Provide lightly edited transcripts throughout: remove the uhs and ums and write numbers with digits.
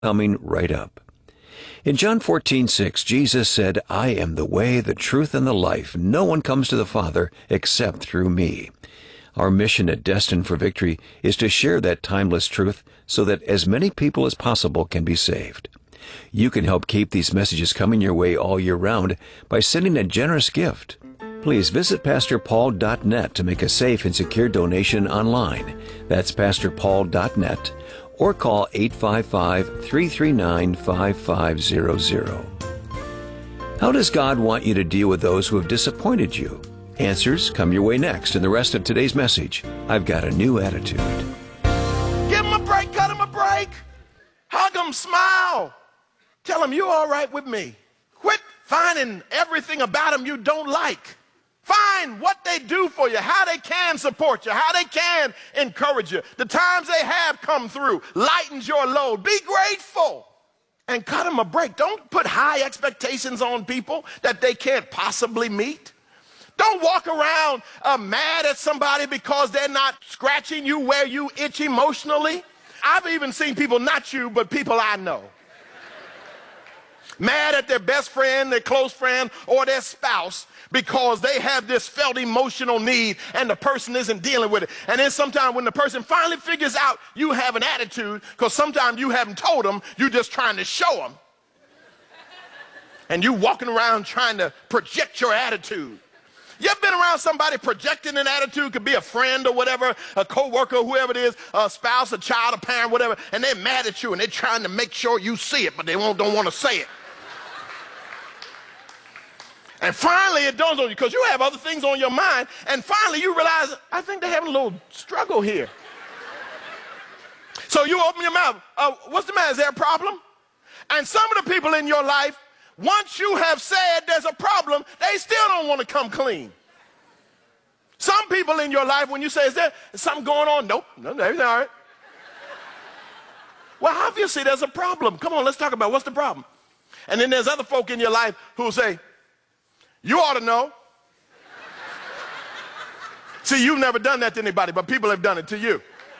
coming right up. In John 14:6, Jesus said, "I am the way, the truth, and the life. No one comes to the Father except through me." Our mission at Destined for Victory is to share that timeless truth so that as many people as possible can be saved. You can help keep these messages coming your way all year round by sending a generous gift. Please visit PastorPaul.net to make a safe and secure donation online. That's PastorPaul.net, or call 855-339-5500. How does God want you to deal with those who have disappointed you? Answers come your way next in the rest of today's message. I've got a new attitude. Give them a break, cut them a break. Hug them, smile. Tell them you're all right with me. Quit finding everything about them you don't like. Find what they do for you, how they can support you, how they can encourage you. The times they have come through lightens your load. Be grateful and cut them a break. Don't put high expectations on people that they can't possibly meet. Don't walk around mad at somebody because they're not scratching you where you itch emotionally. I've even seen people, not you, but people I know, mad at their best friend, their close friend, or their spouse because they have this felt emotional need and the person isn't dealing with it. And then sometimes when the person finally figures out you have an attitude, because sometimes you haven't told them, you're just trying to show them. And you walking around trying to project your attitude. You ever been around somebody projecting an attitude? Could be a friend or whatever, a coworker, whoever it is, a spouse, a child, a parent, whatever, and they're mad at you and they're trying to make sure you see it, but they don't want to say it. And finally it dawns on you because you have other things on your mind, and finally you realize, I think they're having a little struggle here. So you open your mouth. What's the matter? Is there a problem? And some of the people in your life, once you have said there's a problem, they still don't want to come clean. Some people in your life, when you say, is there something going on? Nope, no, everything's all right. Well, obviously there's a problem. Come on, let's talk about what's the problem. And then there's other folk in your life who will say, you ought to know. See, you've never done that to anybody, but people have done it to you.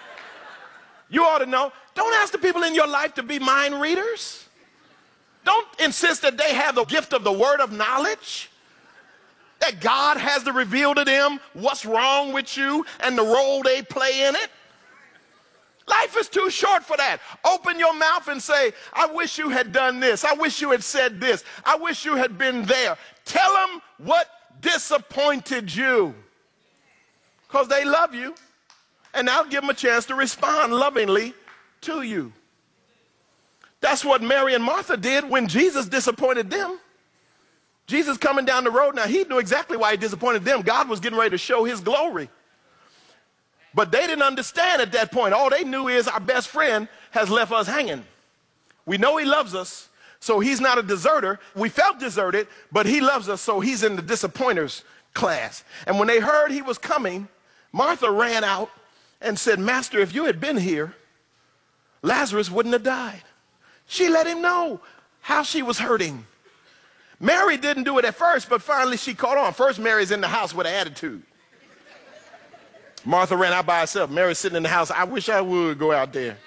You ought to know. Don't ask the people in your life to be mind readers. Don't insist that they have the gift of the word of knowledge, that God has to reveal to them what's wrong with you and the role they play in it. Life is too short for that. Open your mouth and say, I wish you had done this. I wish you had said this. I wish you had been there. Tell them what disappointed you, because they love you, and that'll give them a chance to respond lovingly to you. That's what Mary and Martha did when Jesus disappointed them. Jesus coming down the road, now he knew exactly why he disappointed them. God was getting ready to show his glory. But they didn't understand at that point. All they knew is our best friend has left us hanging. We know he loves us, so he's not a deserter. We felt deserted, but he loves us, so he's in the disappointers class. And when they heard he was coming, Martha ran out and said, Master, if you had been here, Lazarus wouldn't have died. She let him know how she was hurting. Mary didn't do it at first, but finally she caught on. First, Mary's in the house with an attitude. Martha ran out by herself. Mary's sitting in the house. I wish I would go out there.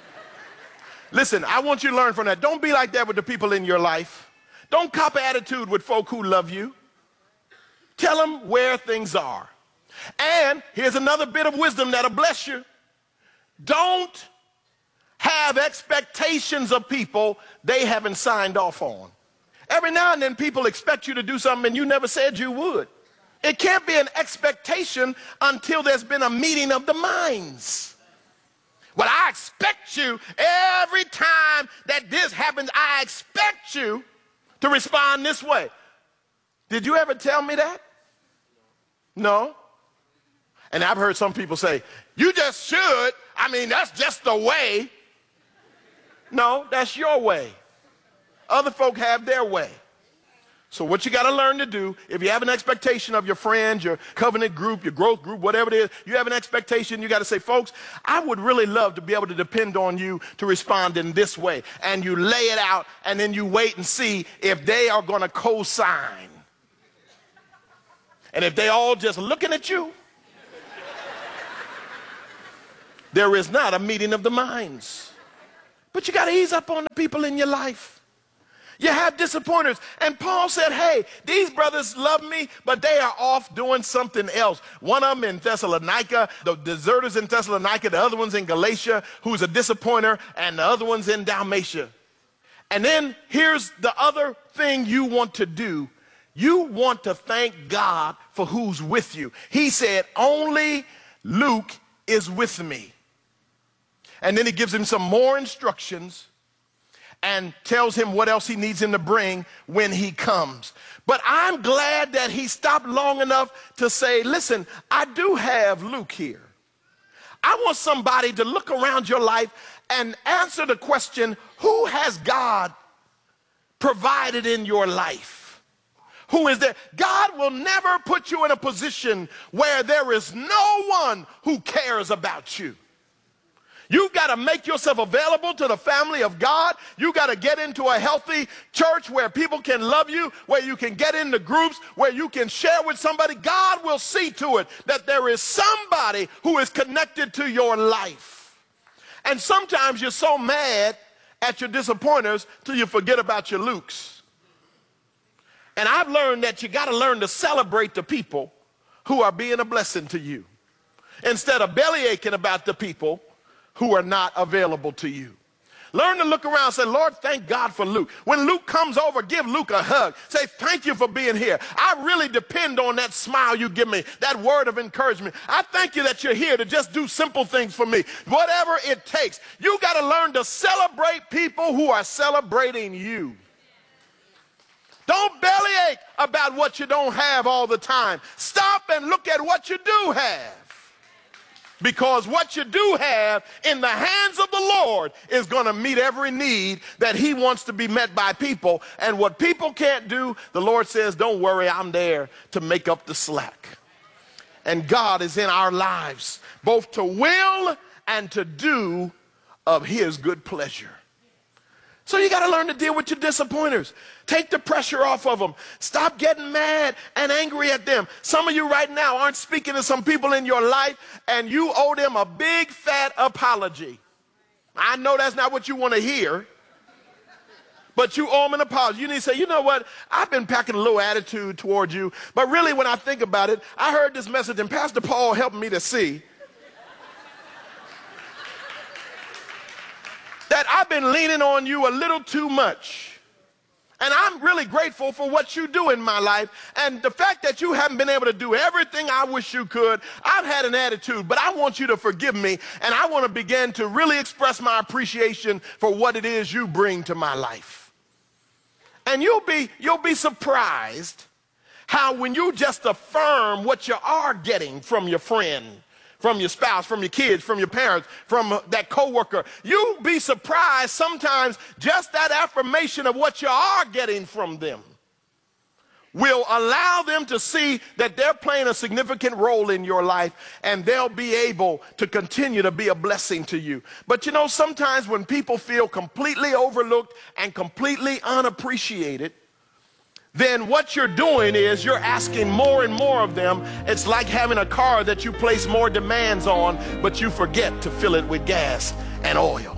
Listen, I want you to learn from that. Don't be like that with the people in your life. Don't cop attitude with folk who love you. Tell them where things are. And here's another bit of wisdom that'll bless you. Don't have expectations of people they haven't signed off on. Every now and then people expect you to do something and you never said you would. It can't be an expectation until there's been a meeting of the minds. Well, I expect you every time that this happens, I expect you to respond this way. Did you ever tell me that? No. And I've heard some people say, you just should. I mean, that's just the way. No, that's your way. Other folk have their way. So what you got to learn to do, if you have an expectation of your friends, your covenant group, your growth group, whatever it is, you have an expectation, you got to say, folks, I would really love to be able to depend on you to respond in this way. And you lay it out, and then you wait and see if they are going to co-sign. And if they all just looking at you, there is not a meeting of the minds. But you got to ease up on the people in your life. You have disappointers. And Paul said, hey, these brothers love me, but they are off doing something else. One of them in Thessalonica, the deserters in Thessalonica, the other one's in Galatia, who's a disappointer, and the other one's in Dalmatia. And then here's the other thing you want to do. You want to thank God for who's with you. He said, only Luke is with me. And then he gives him some more instructions and tells him what else he needs him to bring when he comes. But I'm glad that he stopped long enough to say, listen, I do have Luke here. I want somebody to look around your life and answer the question, who has God provided in your life? Who is there? God will never put you in a position where there is no one who cares about you. You've got to make yourself available to the family of God. You've got to get into a healthy church where people can love you, where you can get into groups, where you can share with somebody. God will see to it that there is somebody who is connected to your life. And sometimes you're so mad at your disappointers till you forget about your Lukes. And I've learned that you got to learn to celebrate the people who are being a blessing to you instead of belly aching about the people who are not available to you. Learn to look around and say, Lord, thank God for Luke. When Luke comes over, give Luke a hug. Say, thank you for being here. I really depend on that smile you give me, that word of encouragement. I thank you that you're here to just do simple things for me. Whatever it takes. You got to learn to celebrate people who are celebrating you. Don't bellyache about what you don't have all the time. Stop and look at what you do have. Because what you do have in the hands of the Lord is going to meet every need that he wants to be met by people. And what people can't do, the Lord says, don't worry, I'm there to make up the slack. And God is in our lives, both to will and to do of his good pleasure. So you got to learn to deal with your disappointers. Take the pressure off of them. Stop getting mad and angry at them. Some of you right now aren't speaking to some people in your life, and you owe them a big fat apology. I know that's not what you want to hear, but you owe them an apology. You need to say, you know what? I've been packing a little attitude toward you, but really when I think about it, I heard this message, and Pastor Paul helped me to see that I've been leaning on you a little too much. And I'm really grateful for what you do in my life. And the fact that you haven't been able to do everything I wish you could, I've had an attitude, but I want you to forgive me. And I want to begin to really express my appreciation for what it is you bring to my life. And you'll be surprised how when you just affirm what you are getting from your friend, from your spouse, from your kids, from your parents, from that coworker, you'll be surprised sometimes just that affirmation of what you are getting from them will allow them to see that they're playing a significant role in your life, and they'll be able to continue to be a blessing to you. But you know, sometimes when people feel completely overlooked and completely unappreciated, then what you're doing is you're asking more and more of them. It's like having a car that you place more demands on, but you forget to fill it with gas and oil.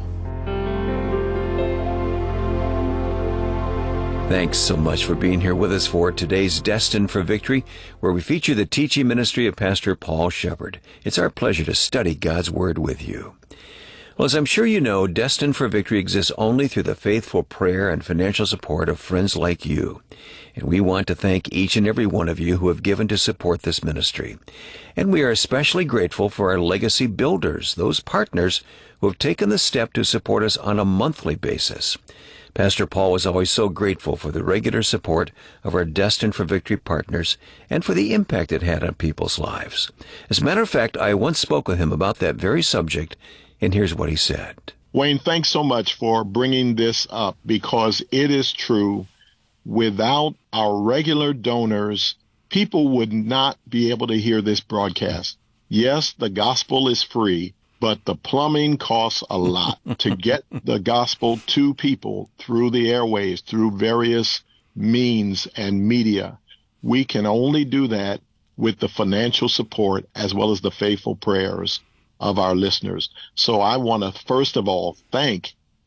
Thanks so much for being here with us for today's Destined for Victory, where we feature the teaching ministry of Pastor Paul Shepard. It's our pleasure to study God's Word with you. Well, as I'm sure you know, Destined for Victory exists only through the faithful prayer and financial support of friends like you. And we want to thank each and every one of you who have given to support this ministry. And we are especially grateful for our legacy builders, those partners who have taken the step to support us on a monthly basis. Pastor Paul was always so grateful for the regular support of our Destined for Victory partners and for the impact it had on people's lives. As a matter of fact, I once spoke with him about that very subject, and here's what he said. Wayne, thanks so much for bringing this up, because it is true. Without our regular donors, people would not be able to hear this broadcast. Yes, the gospel is free, but the plumbing costs a lot to get the gospel to people through the airways, through various means and media. We can only do that with the financial support as well as the faithful prayers of our listeners. So I want to, first of all, thank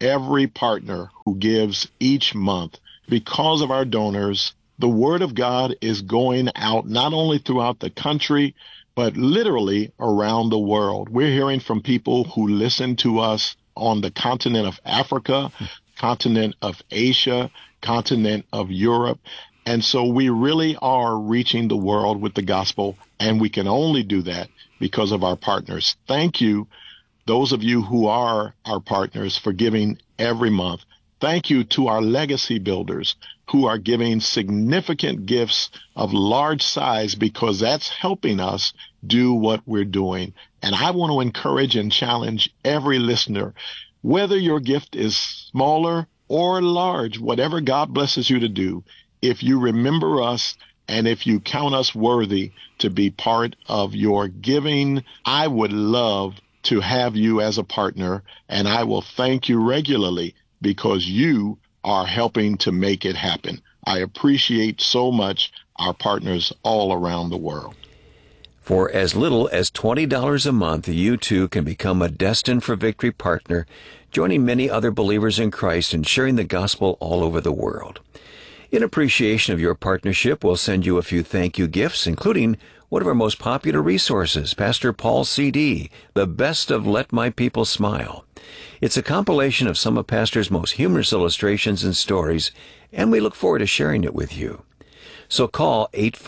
every partner who gives each month. Because of our donors, the Word of God is going out not only throughout the country, but literally around the world. We're hearing from people who listen to us on the continent of Africa, continent of Asia, continent of Europe. And so we really are reaching the world with the gospel, and we can only do that because of our partners. Thank you, those of you who are our partners, for giving every month. Thank you to our legacy builders who are giving significant gifts of large size, because that's helping us do what we're doing. And I want to encourage and challenge every listener, whether your gift is smaller or large, whatever God blesses you to do, if you remember us and if you count us worthy to be part of your giving, I would love to have you as a partner, and I will thank you regularly because you are helping to make it happen. I appreciate so much our partners all around the world. For as little as $20 a month, you too can become a Destined for Victory partner, joining many other believers in Christ and sharing the gospel all over the world. In appreciation of your partnership, we'll send you a few thank you gifts, including one of our most popular resources, Pastor Paul's CD, The Best of Let My People Smile. It's a compilation of some of Pastor's most humorous illustrations and stories, and we look forward to sharing it with you. So call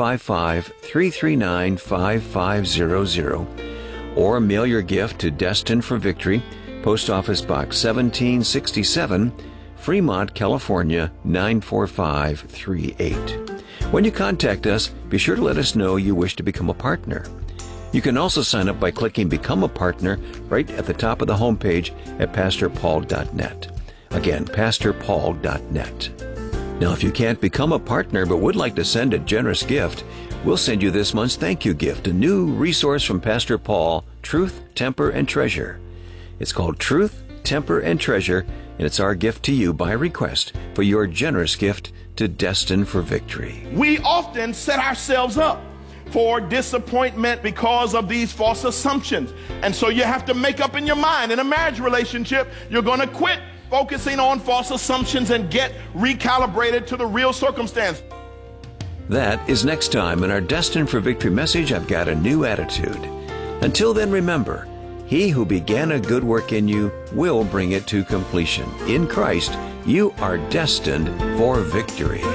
855-339-5500 or mail your gift to Destined for Victory, Post Office Box 1767, Fremont, California 94538. When you contact us, be sure to let us know you wish to become a partner. You can also sign up by clicking Become a Partner right at the top of the homepage at PastorPaul.net. Again, PastorPaul.net. Now, if you can't become a partner but would like to send a generous gift, we'll send you this month's thank you gift, a new resource from Pastor Paul, Truth, Temper, and Treasure. It's called Truth, Temper, and Treasure, and it's our gift to you by request for your generous gift to Destined for Victory. We often set ourselves up for disappointment because of these false assumptions. And so you have to make up in your mind, in a marriage relationship, you're going to quit focusing on false assumptions and get recalibrated to the real circumstance. That is next time in our Destined for Victory message, I've Got a New Attitude. Until then, remember, He who began a good work in you will bring it to completion. In Christ, you are destined for victory.